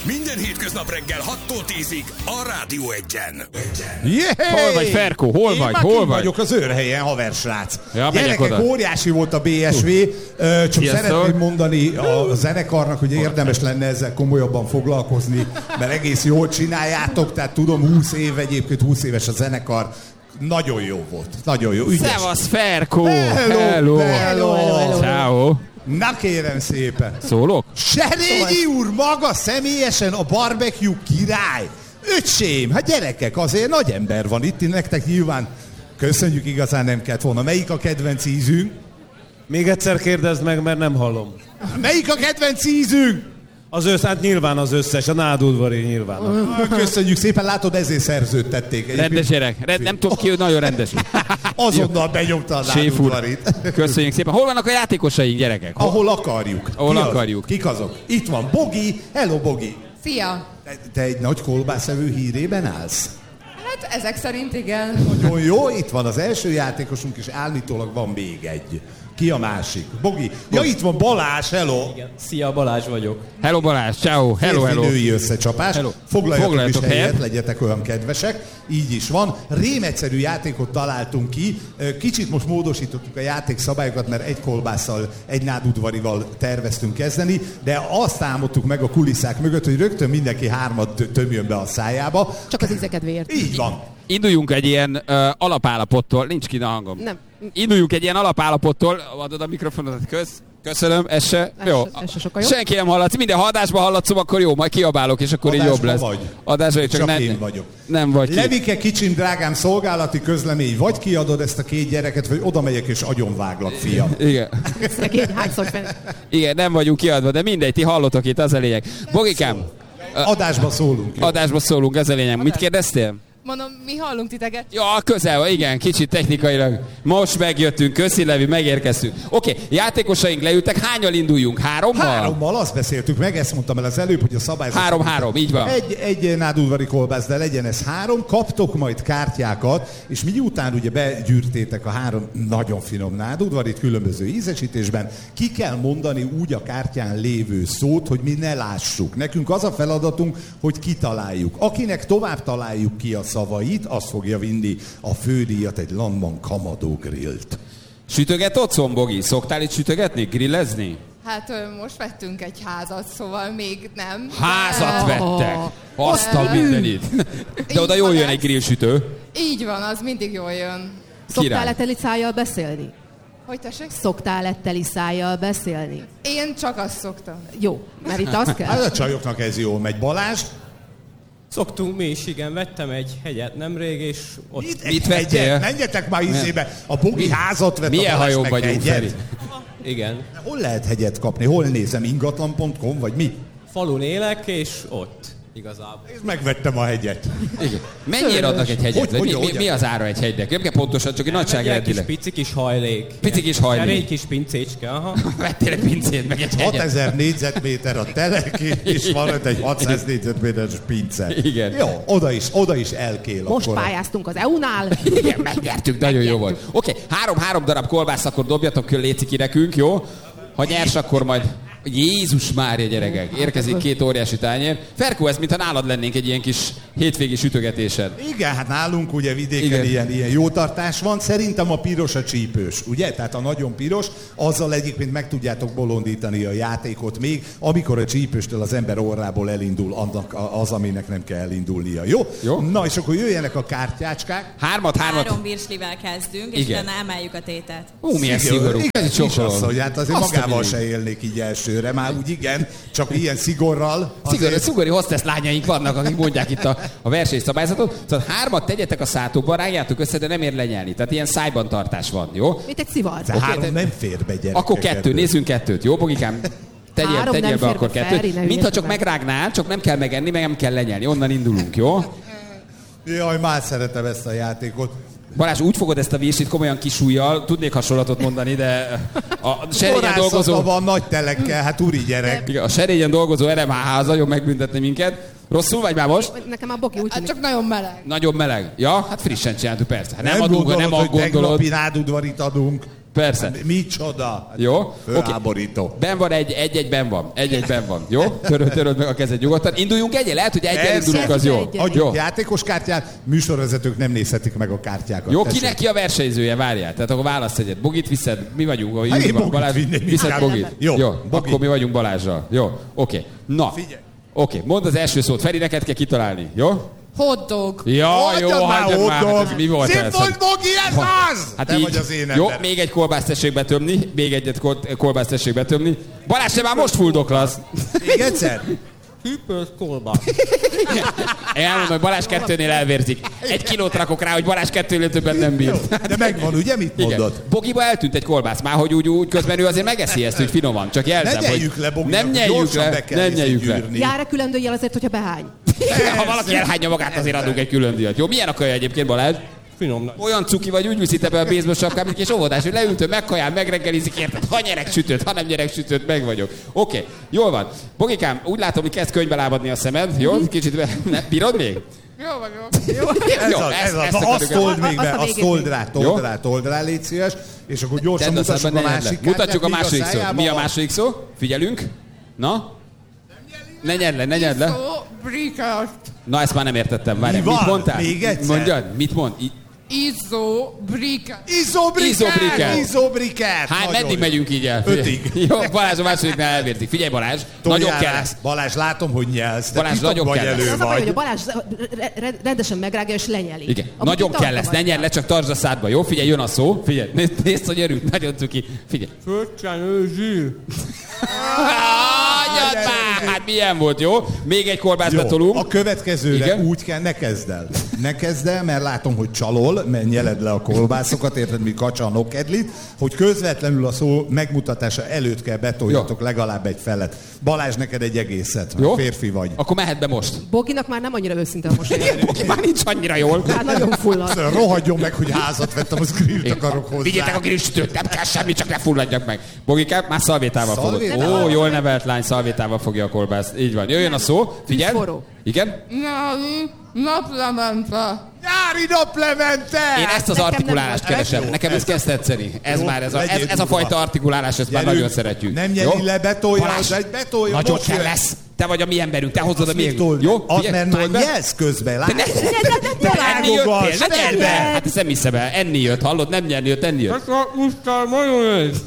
Minden hétköznap reggel 6-tól 10-ig a Rádió 1-en. Hol vagy, Ferkó? Hol vagy? Hol vagy? Vagyok az őrhelyen, haversrác. Ja, gyerekek, oda. Óriási volt a BSV. Csak Sziasztok. szeretném mondani a zenekarnak, hogy érdemes lenne ezzel komolyabban foglalkozni, mert egész jól csináljátok, tehát tudom, 20 év egyébként, 20 éves a zenekar. Nagyon jó volt. Nagyon jó. Ügyes. Szevasz, Ferkó! Hello. Ciao. Na kérem szépen. Szólok? Serényi úr maga személyesen a barbecue király. Öcsém, hát gyerekek, azért nagy ember van itt, nektek nyilván köszönjük, igazán nem kellett volna. Melyik a kedvenc ízünk? Még egyszer kérdezd meg, mert nem hallom. Melyik a kedvenc ízünk? Hát nyilván az összes, a nádudvari nyilván. Köszönjük szépen, látod, ezért szerződtették. Rendes gyerek. Nem tudom ki, hogy nagyon rendes. Azonnal benyomta a Séf úr. nádudvarit. Köszönjük szépen. Hol vannak a játékosaink, gyerekek? Ahol akarjuk. Ahol Ki az? akarjuk. Kik azok? Itt van Bogi. Hello, Bogi. Szia! Te egy nagy kolbászevő hírében állsz? Hát ezek szerint igen. Nagyon jó, itt van az első játékosunk, és állítólag van még egy. Ki a másik? Bogi. Ja, itt van Balázs, hello. Szia, Balázs vagyok. Hello Balázs, ciao. Hello. Férfi-női összecsapás. Hello. Foglaljatok is Foglaljatok helyet, helyet. legyetek olyan kedvesek. Így is van. Rémegyszerű játékot találtunk ki. Kicsit most módosítottuk a játékszabályokat, mert egy kolbásszal, egy nádudvarival terveztünk kezdeni, de azt álmodtuk meg a kulisszák mögött, hogy rögtön mindenki hármat tömjön be a szájába. Csak az ízekedvéért. Így van. Induljunk egy ilyen alapállapottól. Nincs ki a hangom. Nem. Induljunk egy ilyen alapállapottól. Adod a mikrofonodat, köszönöm, ez se. Jó. Ez se sokkal jó. Senki nem hallatszik, minden adásban hallatszom, akkor jó, majd kiabálok, és akkor így jobb lesz. Vagy. Adásban Csak nem, én vagyok. Nem vagy ki. Levike, kicsim, drágám, szolgálati közlemény, vagy kiadod ezt a két gyereket, vagy oda megyek és agyonváglak, fiam. Igen. Szegény, hányszor fenn. Igen, nem vagyunk kiadva, de mindegy, ti hallotok itt, az a lényeg. Bogikám, Adásba szólunk. Jó? adásba szólunk, ez a lényeg. Mit kérdeztél? Mondom, mi hallunk titeket. Ja, közel van, igen, kicsit technikailag. Most megjöttünk, köszi Levi, megérkeztünk. Oké, játékosaink leültek, hányal induljunk? Hárommal? Azt beszéltük meg, ezt mondtam el az előbb, hogy a szabályzat... 3-3, így van. Egy nádudvari kolbász, de legyen ez 3, kaptok majd kártyákat, és miután ugye begyűrtétek a 3 nagyon finom nádudvarit különböző ízesítésben, ki kell mondani úgy a kártyán lévő szót, hogy mi ne lássuk. Nekünk az a feladatunk, hogy kitaláljuk. Akinek tovább találjuk ki a szavait, az fogja vinni a fődíjat, egy Landman Kamadó grillt. Sütöget otthon, Bogi? Szoktál itt sütögetni, grillezni? Hát most vettünk egy házat, szóval még nem. Házat vettek! Azt a mindenit! De oda jól jön egy grillsütő. Így van, az mindig jól jön. Szoktál-e teli szájjal beszélni? Hogy tessék? Szoktál-e teli szájjal beszélni? Én csak azt szoktam. Jó, mert itt azt kell. Hát a csajoknak ez jól megy. Balázs? Szoktunk mi is, igen. Vettem egy hegyet nemrég, és ott... Mit vettél? Menjetek már izébe. A Bogi házat vett, Milyen a Balázs hajón meg vagyunk, hegyet. Feri? Igen. Hol lehet hegyet kapni? Hol nézem? Ingatlan.com vagy mi? Falun élek, és ott igazából. Én megvettem a hegyet. Igen. Mennyire adnak egy hegyet? Hogy Mi az ára egy hegynek? Nem kell pontosan, csak egy Egy nagyságrendileg. kis pici kis hajlék. Pici kis hajlék. Egy kis pincécske, aha. Vettél egy pincét, meg egy hegyet. 6000 négyzetméter a telek, és van ott egy 600 négyzetméteres pince. Igen. Jó, oda is elkél. Most akkor. pályáztunk az EU-nál. Igen, megnyertük, nagyon jó volt. Oké, 3 darab kolbász, akkor dobjatok ki, léci ki nekünk, jó? Ha nyers, akkor majd... Jézus Mária, gyerekek, érkezik 2 óriási tányér. Ferkó, ez mintha nálad lennénk egy ilyen kis hétvégi sütögetésed. Igen, hát nálunk ugye vidéken ilyen jó tartás van. Szerintem a piros a csípős, ugye? Tehát a nagyon piros, azzal egyébként meg tudjátok bolondítani a játékot még, amikor a csípőstől az ember orrából elindul annak az, aminek nem kell elindulnia, jó? Na, és akkor jöjjenek a kártyácskák. 3 virslivel kezdünk, és utána emeljük a tétet. Milyen szigorú. Igazi csokolom. Hát azért Azt magával a se élnék így elsőre, már úgy igen, csak ilyen szigorral. Szigorú hostess lányaink vannak, akik mondják itt a versenyszabályzatot. Szóval 3 tegyetek a szátokba, rágjátok össze, de nem ér lenyelni. Tehát ilyen szájban tartás van, jó? Mint egy szivar. De 3 nem fér be, gyerekek. Akkor 2, nézzünk 2-t, jó, Bogikám? Tegyél be akkor 2. Mintha csak megrágnál, csak nem kell megenni, meg nem kell lenyelni. Onnan indulunk, jó? Jaj, már szeretem ezt a játékot. Balázs, úgy fogod ezt a virsit komolyan kisújjal, tudnék hasonlatot mondani, de a serényen dolgozó... van nagy telekkel, hát úri gyerek. A serényen dolgozó RMH az nagyon megbüntetni minket. Rosszul vagy már most? Nekem a Boki úgy tűnik. Csak nagyon meleg. Nagyon meleg. Ja, hát frissen csináltuk, persze. Hát nem adunk, gondolod, nem hogy gondolod. tegnapi nádudvarit adunk. Persze. Micsoda? Jó? Fölháborító. Ben van egy-egyben van. Egy-egyben van. Jó? Töröd meg a kezed nyugodtan. Induljunk egyen? Lehet, hogy egyen indulunk, az jó. Adjunk játékos kártyát, műsorvezetők nem nézhetik meg a kártyákat. Jó, kinek ki a versenyzője? Várjál. Tehát akkor válasz egyet. Bogit viszed? Mi vagyunk? Én Bogit vinném. Viszed Bogit? Jó, Bogi. Akkor mi vagyunk Balázsral. Jó, oké. Na, oké, mondd az első szót. Feri, neked kell kitalálni. Jó? Hotdog. Ja, jó, hagyjad már. Hát, mi volt ez? Szimfolt Bogi, ez az! Hát te így, vagy az én jó, ember. még egy kolbászt tessék betömni. Még egyet kolbászt tessék betömni. Balázs, te már most fuldoklasz. Még egyszer? Hűpös kolbász. Elmondom, hogy Balázs 2-nél elvérzik. 1 kilót rakok rá, hogy Balázs 2-nél többet nem bír. De megvan, ugye? Mit mondod? Igen. Bogiba eltűnt egy kolbász, már hogy úgy közben ő azért megeszi ezt, hogy finoman. Csak jelzem, Ne nyeljük hogy le, Bogi, nem nyeljük le, nem nyeljük le. Jár-e külön díjjal azért, hogyha behány? Ha valaki elhányja magát, azért adunk egy külön díjat. Jó, milyen a kaja egyébként, Balázs? Finom nagy. Olyan cuki vagy, úgy viszi te be a baseball sapkát, mint kis óvodás, hogy leültő, megkajál, megreggelizik, érted? Ha nyerek sütőt, ha nem nyerek sütőt, meg vagyok. Oké, jól van. Bogikám, úgy látom, hogy kezd könyvbe lábadni a szemed, jó? Kicsit bírod még? Jó vagyok. Ez az. Na, azt told még be, azt told rá, légy szíves, és akkor gyorsan mutassuk a másik kártyát. Mutatjuk a második szót. Mi a második szó? Figyelünk. Na? Ne nyerd le. Izobrikát. Na, ezt már nem értettem. Várj, Mi van? mit mondtál? Még egyszer? Mondjad, mit mond? Izobrikát. Izobrikát. Hány, meddig megyünk így el? 5-ig. Jó, Balázs a másodiknál elvérzik. Figyelj, Balázs, nagyon kell lesz. Balázs, látom, hogy nyelsz. De Balázs, nagyon kell lesz. elő Az a baj, hogy a vagy. Balázs rendesen megrágja és lenyeli. Igen, nagyon kell lesz, ne nyerd le, csak tartsd a szádba, jó? Figyelj, jön a szó. Figyelj, nézd, hogy örült, nagyon cuki. Figyelj. Földcsenő zsír. Hagyjad már! Hát milyen volt, jó? Még egy kolbászt betolunk. A következőre Igen? úgy kell, ne kezd el. Ne kezd el, mert látom, hogy csalol, mert nyeled le a kolbászokat, érted, mi kacsa a nokedlit, hogy közvetlenül a szó megmutatása előtt kell betoljatok legalább egy felet. Balázs, neked egy egészet, Jó? Férfi vagy. Akkor mehet be most. Boginak már nem annyira őszinte a mosoly. Bogi már nincs annyira jól. Hát nagyon fullad. Rohadjon meg, hogy házat vettem, az grillt akarok hozzá. Vigyétek a grillsütőt, nem kell semmi, csak ne fulladjak meg. Bogikám, már szalvétával fogod. Szalvétával? Ó, jól nevelt lány, szalvétával fogja a kolbászt. Így van. Jöjjön a szó. Figyelj. Forró. Igen? Nyári naplemente. Nyári naplemente! Én ezt az Nekem artikulálást nem volt. keresem. Jó, Nekem ez kezd tetszeni. Ez Jó, már ez legyél a fajta artikulálás, ezt már Gyerünk. nagyon szeretjük. Nem Jó? nyeri le, betolja, Balázs, betolja. nagyon most kell jön. lesz. Te vagy a mi emberünk, te hozod a mi. Jó? Az, Figyelj, mert már told be. nyelsz közben, Te látod? enni jöttél, elgogass, ne nyerd be! te! Hát ezt nem hiszem el. Enni jött, hallod? Nem nyerni jött, enni jött. Ez a mustár majonéz.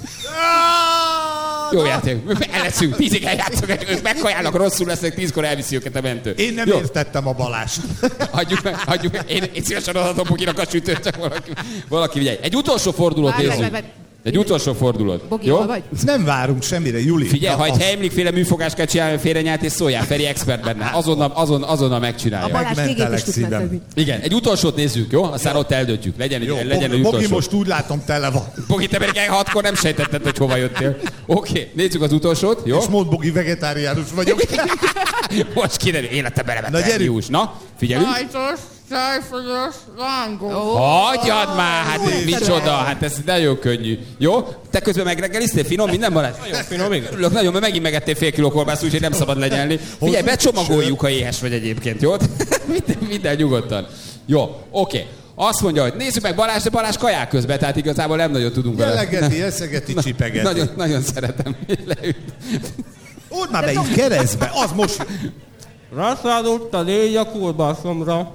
Jó játék. Eleszünk, 10-ig eljátszok, ők megkajálnak, rosszul lesznek, 10-kor elviszi őket a mentő. Én nem Jó. értettem a Balást. Hagyjuk meg. Én szívesen adhatom Boginak a sütőt, csak valaki vigyelj. Egy utolsó fordulót Várj, nézzünk. várj. Egy utolsó fordulót. Bogi, Jó? hol vagy? Nem várunk semmire, Juli. Figyelj, ha Na, egy Heimlich-féle műfogást kell csinálni, félrenyált és szóljál, Feri expert benne. Azonnal A megcsinálja. Balázs Megmentelek téged is tud szívem. menteni. Igen, egy utolsót nézzük, jó? Aztán ott eldöntjük. Legyen Jó, egy Bogi, utolsó. most úgy látom, tele van. Bogi, te pedig 6-kor nem sejtetted, hogy hova jöttél. Oké, nézzük az utolsót, jó? És mondd, Bogi, vegetáriánus vagyok. Most kiderül, életembe Na, levettem gyerünk. Jús. Na, figyelünk. Sajtos, tejfölös, rángó. Hagyjad már, hát ez micsoda, hát ez nagyon könnyű. Jó? Te közben megreggeliztél, finom, minden Balázs? Nagyon finom, igen. Örülök nagyon, mert megint megettél fél kiló kolbászt, úgyhogy nem szabad lenyelni. Figyelj, becsomagoljuk, ha éhes vagy egyébként, jó? Minden nyugodtan. Jó, oké. Azt mondja, hogy nézzük meg Balázs, de Balázs kaják közben, tehát igazából nem nagyon tudunk vele. Jelegeti, eszegeti, csipegeti. Nagyon szeretem. Leült. Odd már be így keresztbe, az most... Rászádott a légy a kolbászomra.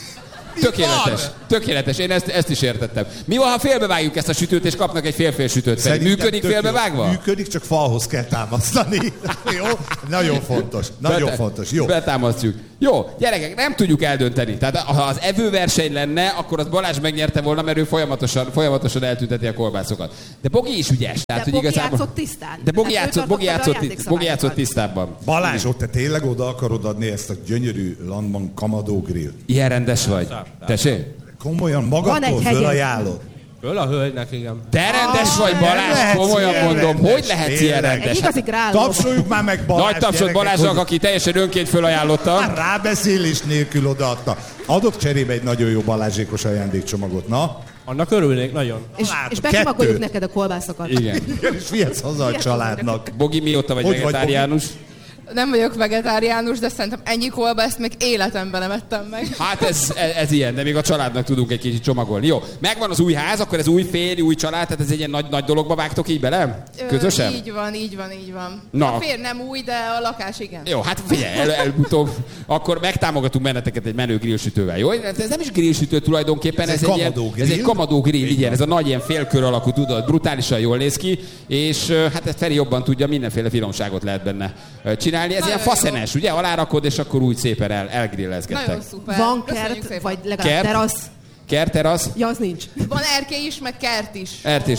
Tökéletes, én ezt is értettem. Mi van, ha félbevágjuk ezt a sütőt, és kapnak egy fél-fél sütőt? Szerintem működik tök jó. félbevágva? Működik, csak falhoz kell támasztani. Jó? Nagyon fontos. Nagyon fontos. Jó. Betámasztjuk. Jó, gyerekek, nem tudjuk eldönteni. Tehát ha az evőverseny lenne, akkor az Balázs megnyerte volna, mert ő folyamatosan eltünteti a kolbászokat. De Bogi is ügyes. Tehát, De hogy Bogi igazából... játszott tisztán. De Bogi Tehát ő játszott, Bogi tartotta be a játszott, Bogi játszott tisztábban. Balázs, ott te tényleg oda akarod adni ezt a gyönyörű Landman Kamadó grill? Ilyen rendes vagy. Tessék? Komolyan Van magadtól egy hegye. fölajánlod? Föl a hölgynek, igen. De rendes vagy, nem Balázs, lehetsz komolyan ilyen mondom. rendes, Hogy lehetsz ilyen tényleg. rendes? Egy igazi gráló. Tapsoljuk már meg Balázs. Nagy tapsot gyerekek, Balázsnak, hogy aki teljesen önként fölajánlotta. már rábeszélés nélkül odaadta. Adok cserébe egy nagyon jó Balázsékos ajándékcsomagot, na? Annak örülnék nagyon. És Látom, becsomagoljuk 2. neked a kolbászokat. Igen. És vihetsz haza a családnak. Bogi, mióta vagy Hogy vagy, vegetáriánus? Nem vagyok vegetáriánus, de szerintem ennyi kolbászt még életemben nem ettem meg. Hát ez ilyen, de még a családnak tudunk egy kicsit csomagolni. Jó, megvan az új ház, akkor ez új férj, új család, tehát ez egy ilyen nagy dologba vágtok így bele? Közösen? Így van. Na. A férj nem új, de a lakás igen. Jó, hát figyelj, előbb-utóbb akkor megtámogatunk benneteket egy menő grillsütővel, jó? Ez nem is grillsütő tulajdonképpen, ez egy kamadó grill, igen, ez a nagy ilyen félkör alakú, tudod, brutálisan jól néz ki, és hát ezt Feri jobban tudja, mindenféle finomságot lehet benne csinálni. Ez nagyon ilyen faszenes, ugye? Alárakod, és akkor úgy szépen elgrillezgettek. Nagyon szuper. Van kert, vagy legalább terasz? Terasz? Ja, az nincs. Van erkély is, meg kert is.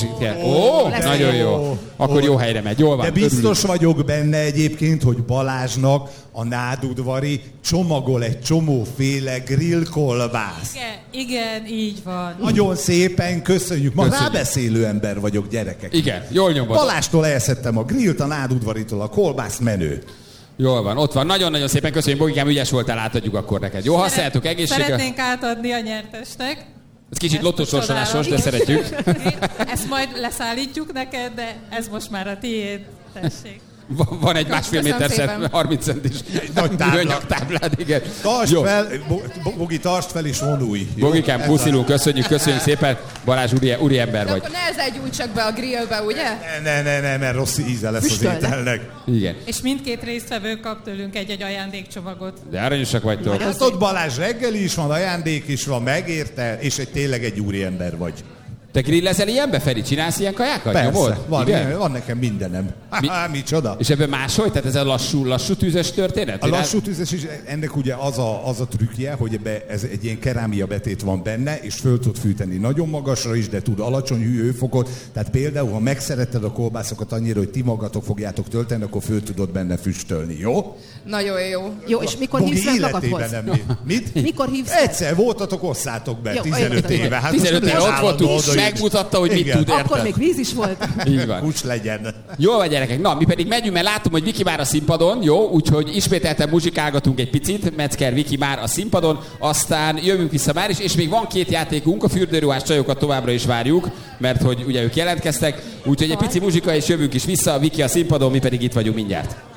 Nagyon jó. Akkor jó helyre megy, jól van. De biztos vagyok benne egyébként, hogy Balázsnak a nádudvari csomagol egy csomóféle grillkolbász. Igen, így van. Nagyon szépen köszönjük. Ma rábeszélő ember vagyok, gyerekek. Igen, jól nyomod. Balástól elszedtem a grillt, a nádudvaritól a kolbász, menő. Jól van, ott van. Nagyon-nagyon szépen köszönjük, Bogikám, ügyes voltál, átadjuk akkor neked. Jó, használjátok, egészséggel. Szeretnénk átadni a nyertesnek. Ez kicsit lottósorsolásos, de szeretjük. Ezt majd leszállítjuk neked, de ez most már a tiéd. Tessék. Van egy 1,5 méter 30 centis műanyag táblád, igen. Tartsd fel, Bogi, tartsd fel és vonulj. Bogikám, puszilunk, köszönjük szépen. Balázs, úri ember vagy. Akkor ne gyújts csak be a grillbe, ugye? Ne, mert rossz íze lesz az ételnek. Igen. És mindkét résztvevő kap tőlünk egy ajándékcsomagot. De aranyosak vagytok. Hát ott Balázs reggeli is van, ajándék is van, megérte, és tényleg egy úri ember vagy. Te grillezel ilyenbe, Feri? Csinálsz ilyen kajákat? Persze, van nekem mindenem. Micsoda? És ebben máshogy? Tehát ez a lassú tűzös történet? A lassú tűzös is, ennek ugye az a trükkje, hogy ez egy ilyen kerámia betét van benne, és föl tud fűteni nagyon magasra is, de tud alacsony hőfokot. Tehát például, ha megszeretted a kolbászokat annyira, hogy ti magatok fogjátok tölteni, akkor föl tudod benne füstölni, jó? Nagyon jó. Jó, és mikor hívsz meg magadhoz? Mit? Mikor hívsz meg? Egyszer voltatok, osszátok be, 15 éve. Hát 15 éve ott voltunk, megmutatta, hogy mit tud, érted? Akkor még víz is volt. Így van. Kucs legyen. Jól van, gyerekek. Na, mi pedig megyünk, mert látom, hogy Viki már a színpadon, jó? Úgyhogy ismételten muzsikálgatunk egy picit. Metzger Viki már a színpadon, aztán jövünk vissza már is, és még van 2 játékunk, a fürdőruhás csajokat továbbra is várjuk, mert hogy ugye ők jelentkeztek. Úgyhogy egy pici muzsika, és jövünk is vissza, Viki a színpadon, mi pedig itt vagyunk mindjárt.